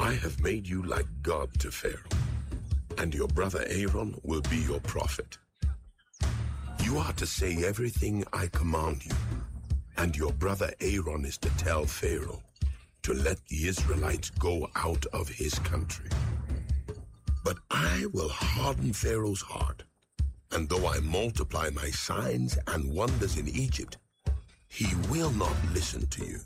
I have made you like God to Pharaoh, and your brother Aaron will be your prophet. You are to say everything I command you, and your brother Aaron is to tell Pharaoh to let the Israelites go out of his country. But I will harden Pharaoh's heart, and though I multiply my signs and wonders in Egypt, he will not listen to you.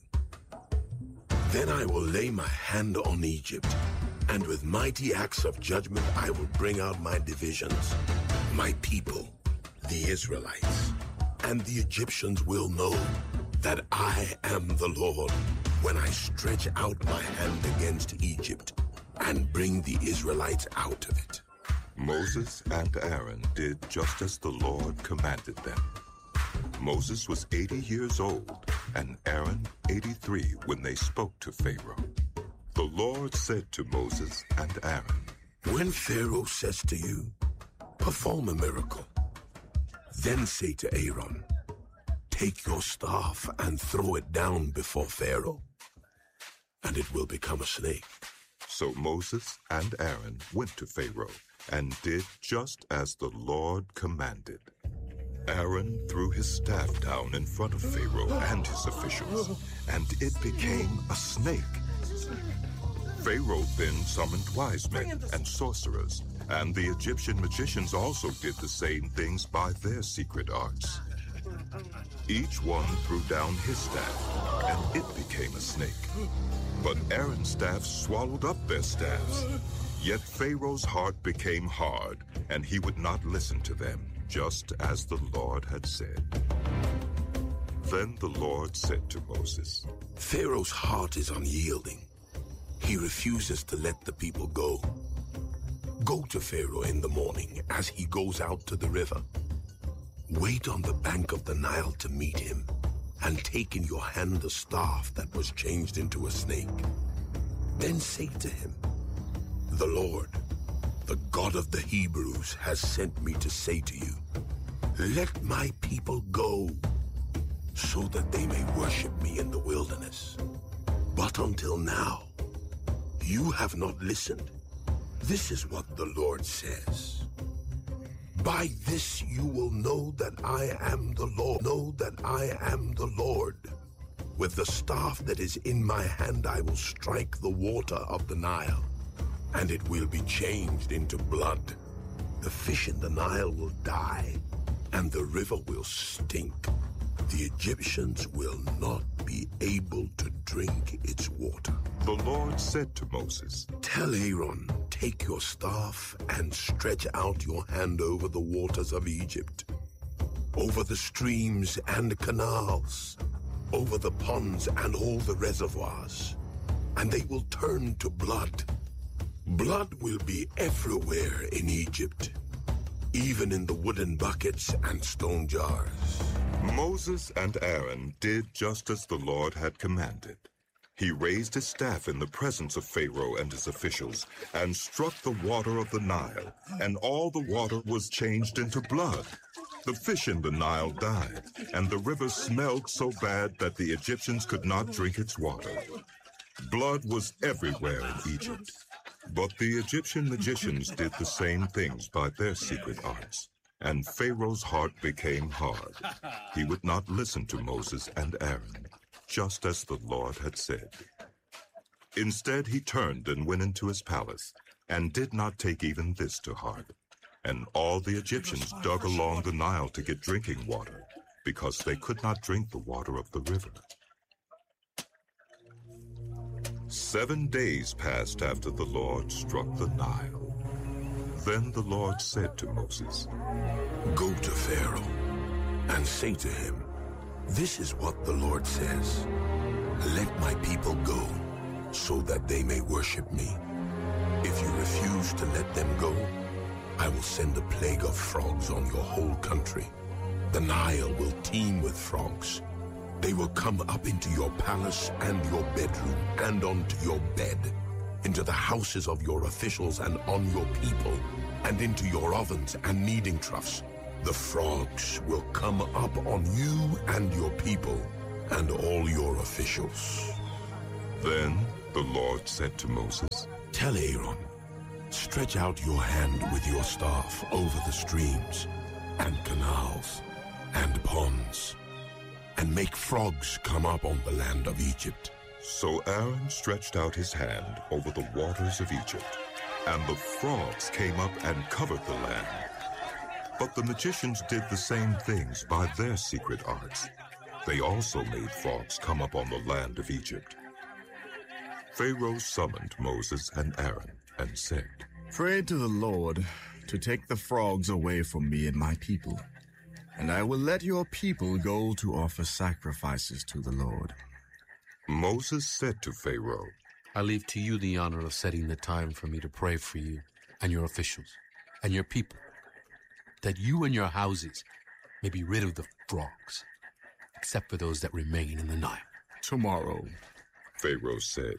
Then I will lay my hand on Egypt, and with mighty acts of judgment I will bring out my divisions, my people, the Israelites. And the Egyptians will know that I am the Lord when I stretch out my hand against Egypt and bring the Israelites out of it. Moses and Aaron did just as the Lord commanded them. Moses was 80 years old, and Aaron 83 when they spoke to Pharaoh. The Lord said to Moses and Aaron, When Pharaoh says to you, perform a miracle, then say to Aaron, take your staff and throw it down before Pharaoh, and it will become a snake. So Moses and Aaron went to Pharaoh and did just as the Lord commanded. Aaron threw his staff down in front of Pharaoh and his officials, and it became a snake. Pharaoh then summoned wise men and sorcerers, and the Egyptian magicians also did the same things by their secret arts. Each one threw down his staff, and it became a snake. But Aaron's staff swallowed up their staffs. Yet Pharaoh's heart became hard, and he would not listen to them, just as the Lord had said. Then the Lord said to Moses, Pharaoh's heart is unyielding. He refuses to let the people go. Go to Pharaoh in the morning as he goes out to the river. Wait on the bank of the Nile to meet him, and take in your hand the staff that was changed into a snake. Then say to him, The Lord, the God of the Hebrews, has sent me to say to you, let my people go, so that they may worship me in the wilderness. But until now, you have not listened. This is what the Lord says. By this you will know that I am the Lord. Know that I am the Lord. With the staff that is in my hand I will strike the water of the Nile, and it will be changed into blood. The fish in the Nile will die, and the river will stink. The Egyptians will not be able to drink its water. The Lord said to Moses, Tell Aaron, take your staff and stretch out your hand over the waters of Egypt, over the streams and canals, over the ponds and all the reservoirs, and they will turn to blood. Blood will be everywhere in Egypt, even in the wooden buckets and stone jars. Moses and Aaron did just as the Lord had commanded. He raised his staff in the presence of Pharaoh and his officials and struck the water of the Nile, and all the water was changed into blood. The fish in the Nile died, and the river smelled so bad that the Egyptians could not drink its water. Blood was everywhere in Egypt. But the Egyptian magicians did the same things by their secret arts, and Pharaoh's heart became hard. He would not listen to Moses and Aaron, just as the Lord had said. Instead, he turned and went into his palace, and did not take even this to heart. And all the Egyptians dug along the Nile to get drinking water, because they could not drink the water of the river. 7 days passed after the Lord struck the Nile. Then the Lord said to Moses, Go to Pharaoh and say to him, This is what the Lord says. Let my people go, so that they may worship me. If you refuse to let them go, I will send a plague of frogs on your whole country. The Nile will teem with frogs. They will come up into your palace and your bedroom and onto your bed, into the houses of your officials and on your people, and into your ovens and kneading troughs. The frogs will come up on you and your people and all your officials. Then The Lord said to Moses, Tell Aaron, stretch out your hand with your staff over the streams and canals and ponds, and make frogs come up on the land of Egypt. So Aaron stretched out his hand over the waters of Egypt, and the frogs came up and covered the land. But the magicians did the same things by their secret arts. They also made frogs come up on the land of Egypt. Pharaoh summoned Moses and Aaron and said, Pray to the Lord to take the frogs away from me and my people, and I will let your people go to offer sacrifices to the Lord. Moses said to Pharaoh, I leave to you the honor of setting the time for me to pray for you and your officials and your people, that you and your houses may be rid of the frogs, except for those that remain in the Nile. Tomorrow, Pharaoh said.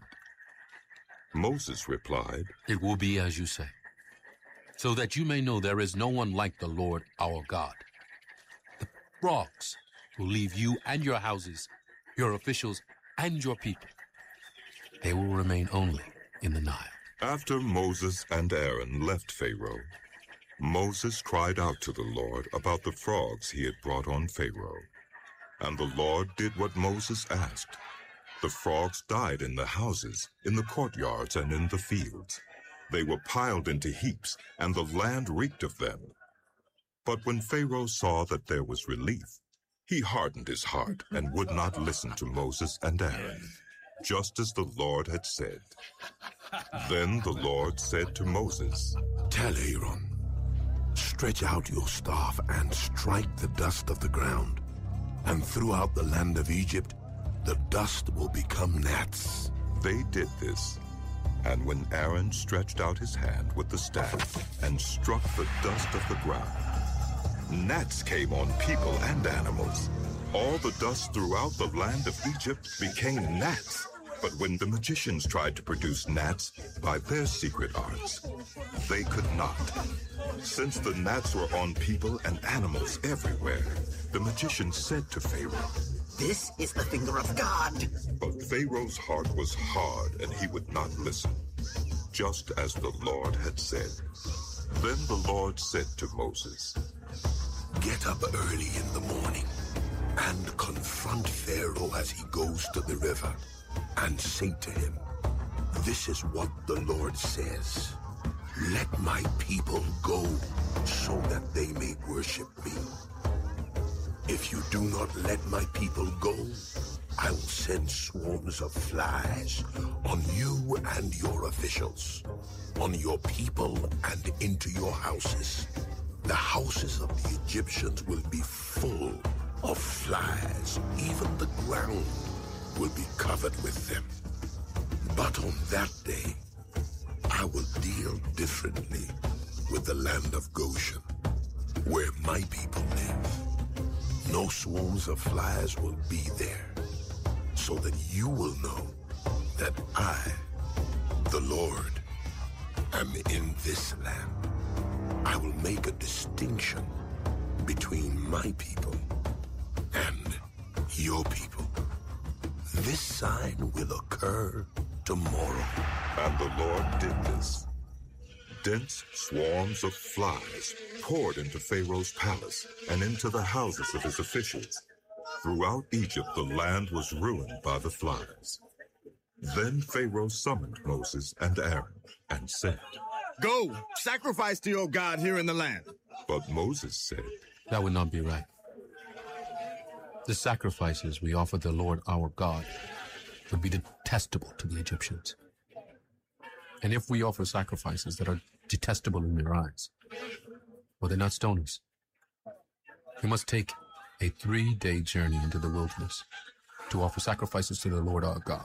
Moses replied, It will be as you say, so that you may know there is no one like the Lord our God. The frogs will leave you and your houses, your officials, and your people. They will remain only in the Nile. After Moses and Aaron left Pharaoh, Moses cried out to the Lord about the frogs he had brought on Pharaoh. And the Lord did what Moses asked. The frogs died in the houses, in the courtyards, and in the fields. They were piled into heaps, and the land reeked of them. But when Pharaoh saw that there was relief, he hardened his heart and would not listen to Moses and Aaron, just as the Lord had said. Then the Lord said to Moses, Tell Aaron, stretch out your staff and strike the dust of the ground, and throughout the land of Egypt, the dust will become gnats. They did this, and when Aaron stretched out his hand with the staff and struck the dust of the ground, gnats came on people and animals. All the dust throughout the land of Egypt became gnats. But when the magicians tried to produce gnats by their secret arts, they could not. Since the gnats were on people and animals everywhere, the magicians said to Pharaoh, This is the finger of God. But Pharaoh's heart was hard, and he would not listen, just as the Lord had said. Then the Lord said to Moses, Get up early in the morning and confront Pharaoh as he goes to the river, and say to him, This is what the Lord says. Let my people go so that they may worship me. If you do not let my people go, I will send swarms of flies on you and your officials, on your people and into your houses. The houses of the Egyptians will be full of flies. Even the ground will be covered with them. But on that day, I will deal differently with the land of Goshen, where my people live. No swarms of flies will be there, so that you will know that I, the Lord, am in this land. I will make a distinction between my people and your people. This sign will occur tomorrow. And the Lord did this. Dense swarms of flies poured into Pharaoh's palace and into the houses of his officials. Throughout Egypt, the land was ruined by the flies. Then Pharaoh summoned Moses and Aaron and said, Go, sacrifice to your God here in the land. But Moses said, That would not be right. The sacrifices we offer the Lord our God would be detestable to the Egyptians. And if we offer sacrifices that are detestable in their eyes, well, they're not stone us. We must take a 3-day journey into the wilderness to offer sacrifices to the Lord our God,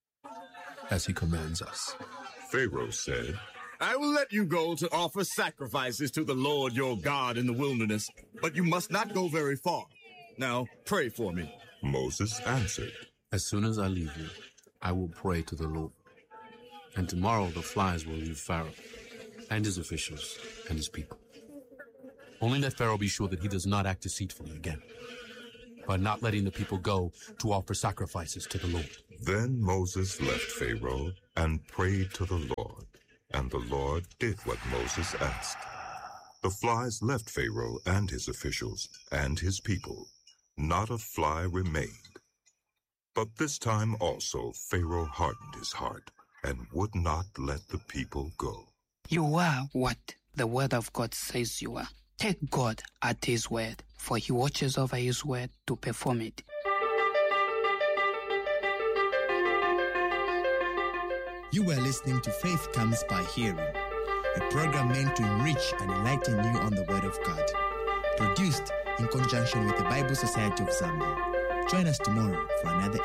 as he commands us. Pharaoh said, I will let you go to offer sacrifices to the Lord your God in the wilderness, but you must not go very far. Now, pray for me. Moses answered, As soon as I leave you, I will pray to the Lord. And tomorrow the flies will leave Pharaoh and his officials and his people. Only let Pharaoh be sure that he does not act deceitfully again by not letting the people go to offer sacrifices to the Lord. Then Moses left Pharaoh and prayed to the Lord, and the Lord did what Moses asked. The flies left Pharaoh and his officials and his people. Not a fly remained. But this time also Pharaoh hardened his heart and would not let the people go. You are what the word of God says you are. Take God at his word, for he watches over his word to perform it. You were listening to Faith Comes by Hearing, a program meant to enrich and enlighten you on the Word of God. Produced in conjunction with the Bible Society of Zambia. Join us tomorrow for another